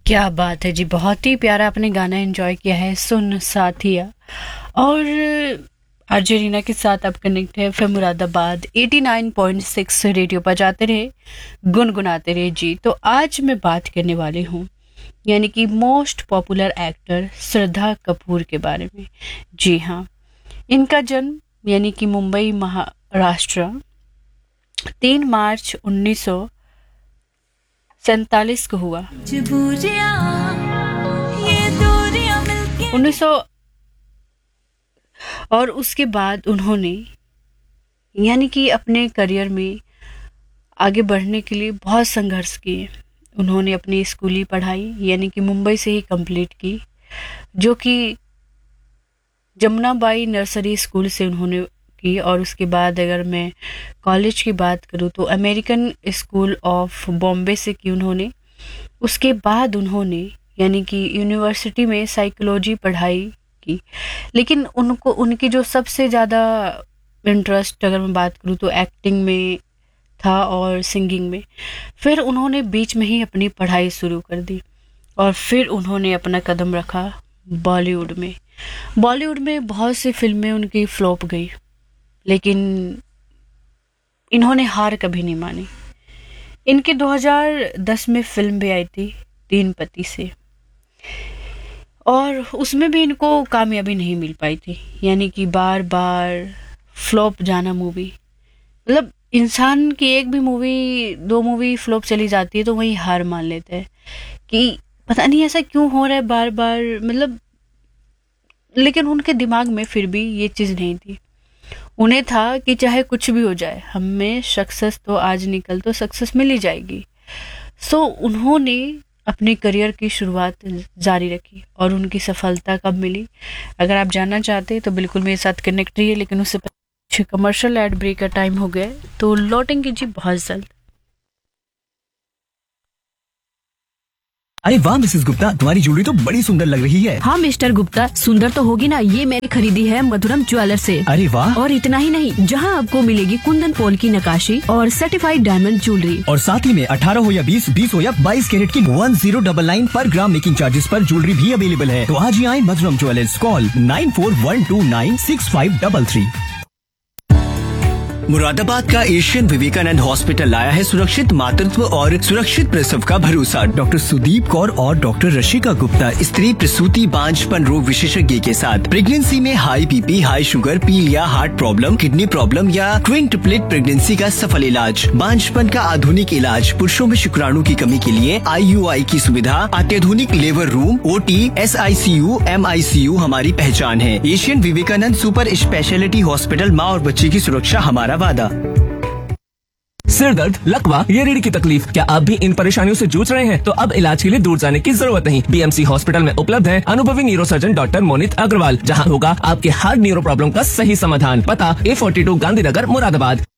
क्या बात है जी, बहुत ही प्यारा आपने गाना एंजॉय किया है, सुन साथिया। और आरजे रीना के साथ आप कनेक्ट है फिर मुरादाबाद 89.6 रेडियो पर जाते रहे, गुनगुनाते रहे जी। तो आज मैं बात करने वाली हूँ यानी कि most popular actor Shraddha Kapoor के बारे में। जी हाँ, इनका जन्म यानी कि मुंबई महाराष्ट्र 3 मार्च 1947 को हुआ। 1900 और उसके बाद उन्होंने यानी कि अपने करियर में आगे बढ़ने के लिए बहुत संघर्ष किए। उन्होंने अपनी स्कूली पढ़ाई यानी कि मुंबई से ही कंप्लीट की, जो कि जमुनाबाई नर्सरी स्कूल से उन्होंने की। और उसके बाद अगर मैं कॉलेज की बात करूँ तो अमेरिकन स्कूल ऑफ बॉम्बे से की उन्होंने। उसके बाद उन्होंने यानी कि यूनिवर्सिटी में साइकोलॉजी पढ़ाई की। लेकिन उनको उनकी जो सबसे ज़्यादा इंटरेस्ट अगर मैं बात करूँ तो एक्टिंग में था और सिंगिंग में। फिर उन्होंने बीच में ही अपनी पढ़ाई शुरू कर दी और फिर उन्होंने अपना कदम रखा बॉलीवुड में। बॉलीवुड में बहुत सी फिल्में उनकी फ्लॉप गई, लेकिन इन्होंने हार कभी नहीं मानी। इनके 2010 में फिल्म भी आई थी तीन पति से, और उसमें भी इनको कामयाबी नहीं मिल पाई थी। यानी कि बार बार फ्लॉप जाना मूवी, मतलब इंसान की एक भी मूवी 2 मूवी फ्लॉप चली जाती है तो वही हार मान लेते हैं कि पता नहीं ऐसा क्यों हो रहा है बार बार, मतलब। लेकिन उनके दिमाग में फिर भी ये चीज़ नहीं थी। उन्हें था कि चाहे कुछ भी हो जाए, हमें सक्सेस तो आज निकल तो सक्सेस मिल ही जाएगी। सो उन्होंने अपने करियर की शुरुआत जारी रखी। और उनकी सफलता कब मिली, अगर आप जानना चाहते हैं तो बिल्कुल मेरे साथ कनेक्ट रहिए। लेकिन उससे पहले कमर्शियल एड ब्रेक का टाइम हो गया, तो लौटेंगे जी बहुत जल्द। अरे वाह मिसेस गुप्ता, तुम्हारी ज्वेलरी तो बड़ी सुंदर लग रही है। हाँ मिस्टर गुप्ता, सुंदर तो होगी ना, ये मैंने खरीदी है मधुरम ज्वेलर से। अरे वाह। और इतना ही नहीं, जहाँ आपको मिलेगी कुंदन पोल की नक्काशी और सर्टिफाइड डायमंड ज्वेलरी। और साथ ही में 18 हो या 20 हो या 22 कैरेट की 1099 पर ग्राम मेकिंग चार्जेस पर ज्वेलरी भी अवेलेबल है। तो आज ही आए मधुरम ज्वेलर्स, कॉल 9412965533। मुरादाबाद का एशियन विवेकानंद हॉस्पिटल लाया है सुरक्षित मातृत्व और सुरक्षित प्रसव का भरोसा। डॉक्टर सुदीप कौर और डॉक्टर रशिका गुप्ता स्त्री प्रसूति बांझपन रोग विशेषज्ञ के साथ प्रेगनेंसी में हाई बीपी, हाई शुगर, पीलिया, हार्ट प्रॉब्लम, किडनी प्रॉब्लम या ट्विन ट्रिपलेट प्रेगनेंसी का सफल इलाज, बांझपन का आधुनिक इलाज, पुरुषों में शुक्राणु की कमी के लिए IUI की सुविधा, अत्याधुनिक labour room, OT, SICU, MICU हमारी पहचान है। Asian Vivekananda super speciality hospital, माँ और बच्चे की सुरक्षा हमारा वादा। सिर दर्द, लकवा या रीढ़ की तकलीफ, क्या आप भी इन परेशानियों से जूझ रहे हैं? तो अब इलाज के लिए दूर जाने की जरूरत नहीं। BMC हॉस्पिटल में उपलब्ध है अनुभवी न्यूरोसर्जन डॉक्टर मोनित अग्रवाल, जहां होगा आपके हर न्यूरो प्रॉब्लम का सही समाधान। पता A42 गांधीनगर मुरादाबाद।